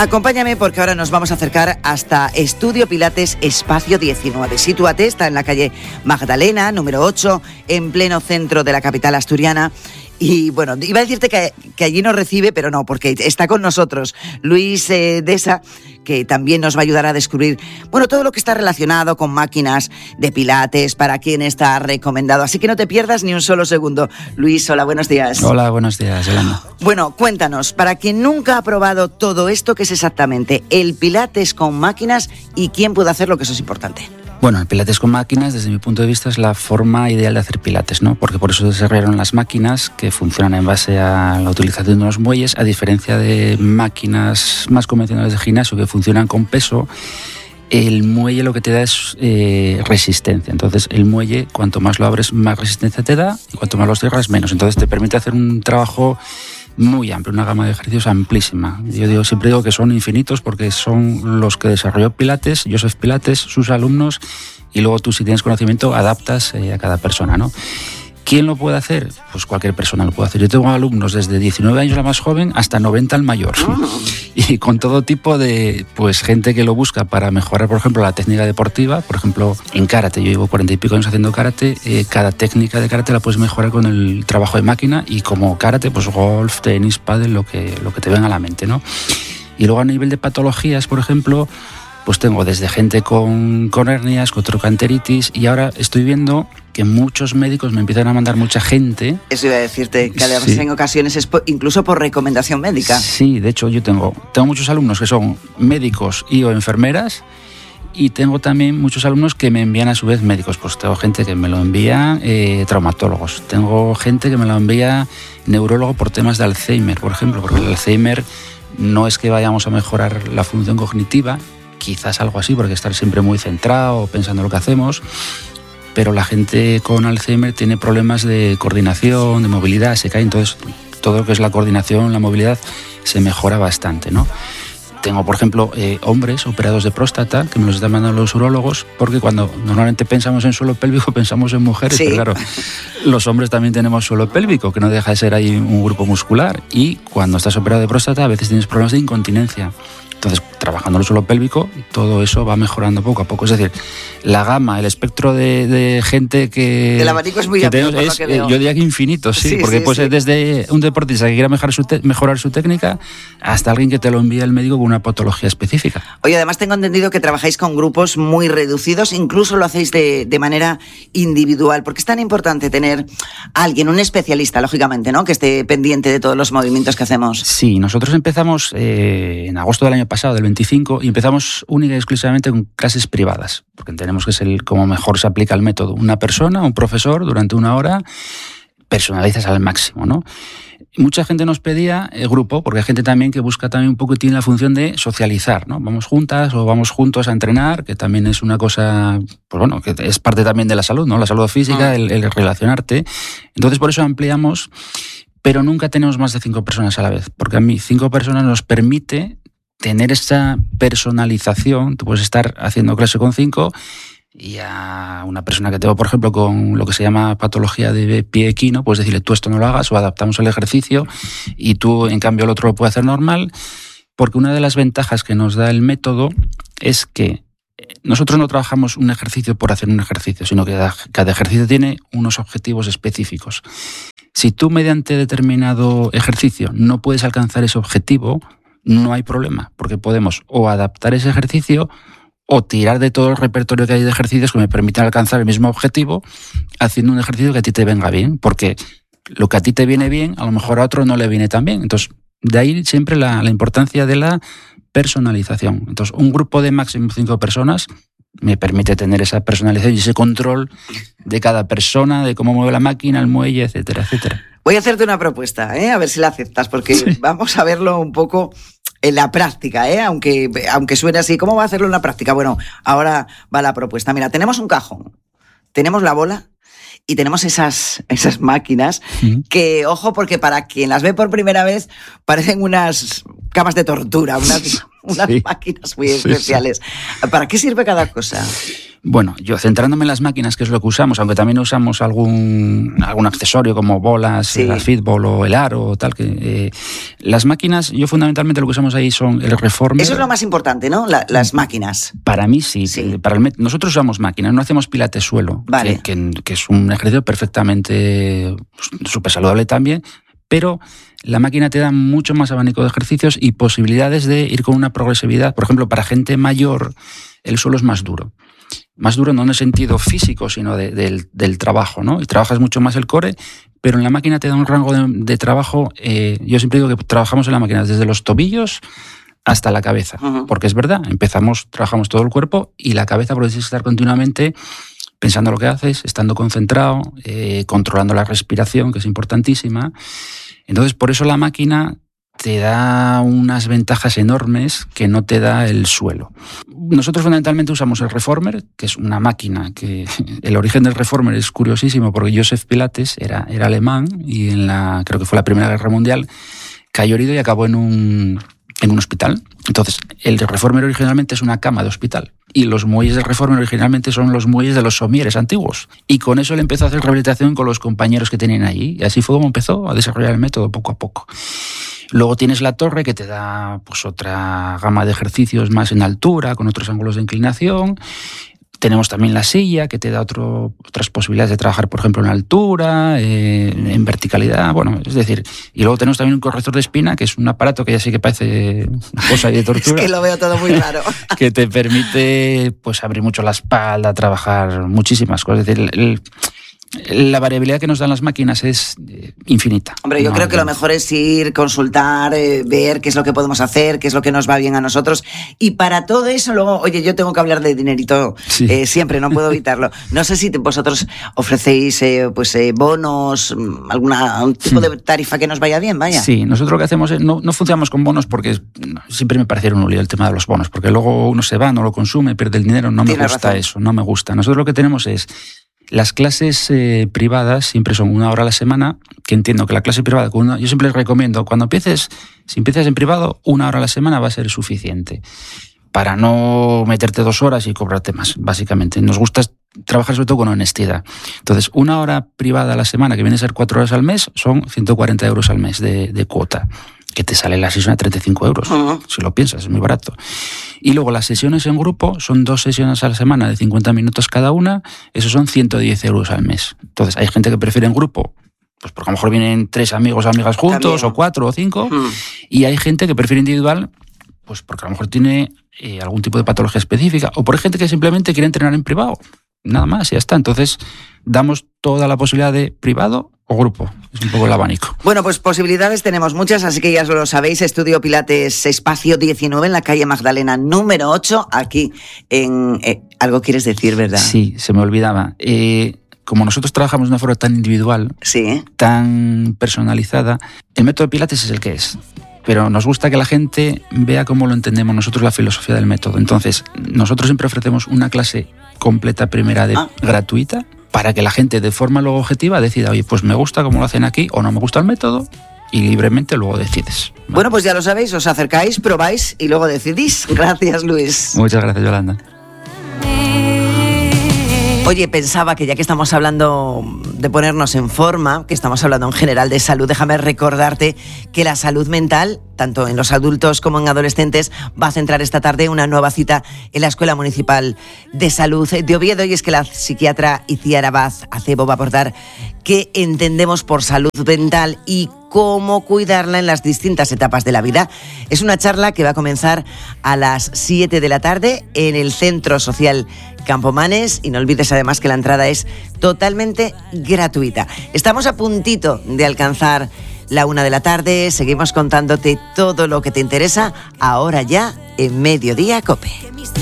Acompáñame porque ahora nos vamos a acercar hasta Estudio Pilates Espacio 19. Sitúate, está en la calle Magdalena, número 8, en pleno centro de la capital asturiana. Y bueno, iba a decirte que allí nos recibe, pero no, porque está con nosotros Luis Deza, que también nos va a ayudar a descubrir, bueno, todo lo que está relacionado con máquinas de pilates, para quién está recomendado. Así que no te pierdas ni un solo segundo. Luis, hola, buenos días. Hola, buenos días, Yolanda. Bueno, cuéntanos, para quien nunca ha probado todo esto, ¿qué es exactamente el pilates con máquinas y quién puede hacerlo? Que eso es importante. Bueno, el pilates con máquinas, desde mi punto de vista, es la forma ideal de hacer pilates, ¿no? Porque por eso desarrollaron las máquinas que funcionan en base a la utilización de unos muelles, a diferencia de máquinas más convencionales de gimnasio que funcionan con peso. El muelle lo que te da es resistencia. Entonces, el muelle, cuanto más lo abres, más resistencia te da, y cuanto más lo cierras, menos. Entonces, te permite hacer un trabajo muy amplio, una gama de ejercicios amplísima. Siempre digo que son infinitos porque son los que desarrolló Pilates, Joseph Pilates, sus alumnos, y luego tú, si tienes conocimiento, adaptas a cada persona, ¿no? ¿Quién lo puede hacer? Pues cualquier persona lo puede hacer. Yo tengo alumnos desde 19 años la más joven hasta 90 el mayor. Y con todo tipo de gente que lo busca para mejorar, por ejemplo, la técnica deportiva. Por ejemplo, en karate, yo llevo 40 y pico años haciendo karate. Cada técnica de karate la puedes mejorar con el trabajo de máquina, y como karate, pues golf, tenis, pádel, lo que te venga a la mente, ¿no? Y luego, a nivel de patologías, por ejemplo, pues tengo desde gente con hernias, con trocanteritis, y ahora estoy viendo que muchos médicos me empiezan a mandar mucha gente. Eso iba a decirte, que además en ocasiones es incluso por recomendación médica. Sí, de hecho yo tengo muchos alumnos que son médicos y o enfermeras, y tengo también muchos alumnos que me envían a su vez médicos. Pues tengo gente que me lo envía traumatólogos, tengo gente que me lo envía neurólogo por temas de Alzheimer, por ejemplo, porque el Alzheimer no es que vayamos a mejorar la función cognitiva, quizás algo así, porque estar siempre muy centrado, pensando en lo que hacemos, pero la gente con Alzheimer tiene problemas de coordinación, de movilidad, se cae. Entonces todo lo que es la coordinación, la movilidad, se mejora bastante, ¿no? Tengo, por ejemplo, hombres operados de próstata que me los están mandando los urólogos, porque cuando normalmente pensamos en suelo pélvico pensamos en mujeres, sí. Pero claro, los hombres también tenemos suelo pélvico, que no deja de ser ahí un grupo muscular, y cuando estás operado de próstata a veces tienes problemas de incontinencia. Entonces, trabajando el suelo pélvico, todo eso va mejorando poco a poco. Es decir, la gama, el espectro de gente que... El abanico es muy amplio, por lo que veo. Yo diría que infinito, sí, porque puede ser desde un deportista que quiera mejorar su técnica hasta alguien que te lo envía el médico con una patología específica. Oye, además tengo entendido que trabajáis con grupos muy reducidos, incluso lo hacéis de manera individual, porque es tan importante tener a alguien, un especialista, lógicamente, ¿no?, que esté pendiente de todos los movimientos que hacemos. Sí, nosotros empezamos en agosto del año pasado, del 25, y empezamos única y exclusivamente con clases privadas, porque entendemos que es como mejor se aplica el método. Una persona, un profesor, durante 1 hora, personalizas al máximo, ¿no? Mucha gente nos pedía el grupo, porque hay gente también que busca también un poco, tiene la función de socializar, ¿no? Vamos juntas o vamos juntos a entrenar, que también es una cosa, pues bueno, que es parte también de la salud, ¿no? La salud física, el relacionarte. Entonces, por eso ampliamos, pero nunca tenemos más de 5 personas a la vez, porque a mí 5 personas nos permite tener esa personalización. Tú puedes estar haciendo clase con 5, y a una persona que tengo, por ejemplo, con lo que se llama patología de pie equino, puedes decirle, tú esto no lo hagas, o adaptamos el ejercicio, y tú, en cambio, el otro lo puede hacer normal, porque una de las ventajas que nos da el método es que nosotros no trabajamos un ejercicio por hacer un ejercicio, sino que cada ejercicio tiene unos objetivos específicos. Si tú, mediante determinado ejercicio, no puedes alcanzar ese objetivo, no hay problema, porque podemos o adaptar ese ejercicio o tirar de todo el repertorio que hay de ejercicios que me permitan alcanzar el mismo objetivo haciendo un ejercicio que a ti te venga bien, porque lo que a ti te viene bien, a lo mejor a otro no le viene tan bien. Entonces, de ahí siempre la importancia de la personalización. Entonces, un grupo de máximo 5 personas me permite tener esa personalización y ese control de cada persona, de cómo mueve la máquina, el muelle, etcétera, etcétera. Voy a hacerte una propuesta, a ver si la aceptas, porque sí, vamos a verlo un poco en la práctica, aunque suene así. ¿Cómo va a hacerlo en la práctica? Bueno, ahora va la propuesta. Mira, tenemos un cajón, tenemos la bola y tenemos esas máquinas que, ojo, porque para quien las ve por primera vez parecen unas camas de tortura, unas máquinas muy especiales. Sí. ¿Para qué sirve cada cosa? Bueno, yo centrándome en las máquinas, que es lo que usamos, aunque también usamos algún accesorio como bolas, el fútbol o el aro o tal, que las máquinas, yo fundamentalmente lo que usamos ahí son el reformer. Eso es lo más importante, ¿no? Las máquinas. Para mí sí. Nosotros usamos máquinas, no hacemos pilates suelo, vale. que es un ejercicio perfectamente súper saludable también, pero la máquina te da mucho más abanico de ejercicios y posibilidades de ir con una progresividad. Por ejemplo, para gente mayor, el suelo es más duro. Más duro no en el sentido físico, sino del trabajo, ¿no? Y trabajas mucho más el core, pero en la máquina te da un rango de trabajo. Yo siempre digo que trabajamos en la máquina desde los tobillos hasta la cabeza, porque es verdad, trabajamos todo el cuerpo y la cabeza, porque tienes que estar continuamente pensando lo que haces, estando concentrado, controlando la respiración, que es importantísima. Entonces, por eso la máquina te da unas ventajas enormes que no te da el suelo. Nosotros fundamentalmente usamos el reformer, que es una máquina que el origen del reformer es curiosísimo porque Joseph Pilates era alemán y creo que fue la Primera Guerra Mundial, cayó herido y acabó en un hospital. Entonces, el reformer originalmente es una cama de hospital y los muelles del reformer originalmente son los muelles de los somieres antiguos. Y con eso él empezó a hacer rehabilitación con los compañeros que tenían allí y así fue como empezó a desarrollar el método poco a poco. Luego tienes la torre que te da pues otra gama de ejercicios más en altura, con otros ángulos de inclinación. Tenemos también la silla que te da otras posibilidades de trabajar, por ejemplo, en altura, en verticalidad. Bueno, es decir, y luego tenemos también un corrector de espina, que es un aparato que ya sí que parece una cosa de tortura. Es que lo veo todo muy raro. Que te permite pues abrir mucho la espalda, trabajar muchísimas cosas. Es decir, la variabilidad que nos dan las máquinas es infinita. Hombre, yo creo que lo mejor es ir, consultar, ver qué es lo que podemos hacer, qué es lo que nos va bien a nosotros. Y para todo eso, luego, oye, yo tengo que hablar de dinerito siempre, no puedo evitarlo. No sé si vosotros ofrecéis bonos, algún tipo de tarifa que nos vaya bien, vaya. Sí, nosotros lo que hacemos es, no funcionamos con bonos porque siempre me parecieron un lío el tema de los bonos, porque luego uno se va, no lo consume, pierde el dinero, no me gusta eso, no me gusta. Nosotros lo que tenemos es las clases privadas siempre son 1 hora a la semana, que entiendo que la clase privada, yo siempre les recomiendo, si empiezas en privado, 1 hora a la semana va a ser suficiente para no meterte 2 horas y cobrarte más, básicamente. Nos gusta trabajar sobre todo con honestidad. Entonces, 1 hora privada a la semana, que viene a ser 4 horas al mes, son 140 euros al mes de cuota, que te sale la sesión a 35 euros, si lo piensas, es muy barato. Y luego las sesiones en grupo son 2 sesiones a la semana de 50 minutos cada una, eso son 110 euros al mes. Entonces hay gente que prefiere en grupo, pues porque a lo mejor vienen 3 amigos o amigas juntos, también, o 4 o 5, y hay gente que prefiere individual, pues porque a lo mejor tiene algún tipo de patología específica, o por gente que simplemente quiere entrenar en privado, nada más, y ya está. Entonces damos toda la posibilidad de privado o grupo. Es un poco el abanico. Bueno, pues posibilidades tenemos muchas, así que ya lo sabéis. Estudio Pilates Espacio 19 en la calle Magdalena número 8, aquí en... algo quieres decir, ¿verdad? Sí, se me olvidaba. Como nosotros trabajamos de una forma tan individual, tan personalizada, el método de Pilates es el que es. Pero nos gusta que la gente vea cómo lo entendemos nosotros, la filosofía del método. Entonces, nosotros siempre ofrecemos una clase completa primera gratuita, para que la gente de forma luego objetiva decida, oye, pues me gusta cómo lo hacen aquí o no me gusta el método, y libremente luego decides. ¿Vale? Bueno, pues ya lo sabéis, os acercáis, probáis y luego decidís. Gracias, Luis. Muchas gracias, Yolanda. Oye, pensaba que ya que estamos hablando de ponernos en forma, que estamos hablando en general de salud, déjame recordarte que la salud mental, tanto en los adultos como en adolescentes, va a centrar esta tarde una nueva cita en la Escuela Municipal de Salud de Oviedo, y es que la psiquiatra Itziar Abad Acebo va a aportar qué entendemos por salud mental y cómo cuidarla en las distintas etapas de la vida. Es una charla que va a comenzar a las 7 de la tarde en el Centro Social Campomanes, y no olvides además que la entrada es totalmente gratuita. Estamos a puntito de alcanzar la 1 de la tarde, seguimos contándote todo lo que te interesa ahora ya en Mediodía COPE.